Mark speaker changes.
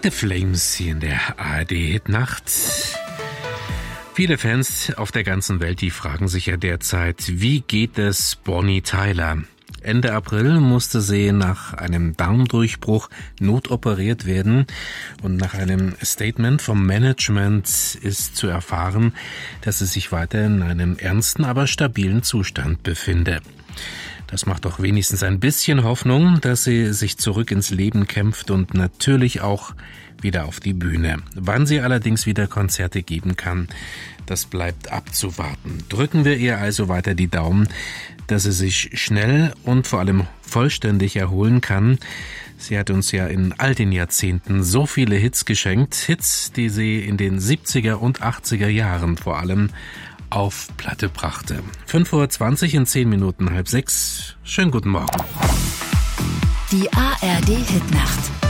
Speaker 1: The Flames hier in der ARD-Hitnacht. Viele Fans auf der ganzen Welt, die fragen sich ja derzeit, wie geht es Bonnie Tyler? Ende April musste sie nach einem Darmdurchbruch notoperiert werden und nach einem Statement vom Management ist zu erfahren, dass sie sich weiter in einem ernsten, aber stabilen Zustand befinde. Das macht doch wenigstens ein bisschen Hoffnung, dass sie sich zurück ins Leben kämpft und natürlich auch wieder auf die Bühne. Wann sie allerdings wieder Konzerte geben kann, das bleibt abzuwarten. Drücken wir ihr also weiter die Daumen, dass sie sich schnell und vor allem vollständig erholen kann. Sie hat uns ja in all den Jahrzehnten so viele Hits geschenkt. Hits, die sie in den 70er und 80er Jahren vor allem auf Platte brachte. 5:20 Uhr in 10 Minuten, 5:30. Schönen guten Morgen.
Speaker 2: Die ARD-Hitnacht.